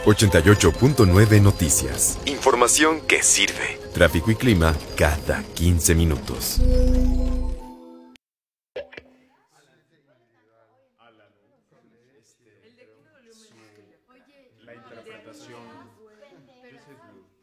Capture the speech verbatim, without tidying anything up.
ochenta y ocho punto nueve Noticias. Información que sirve. Tráfico y clima cada quince minutos. La interpretación.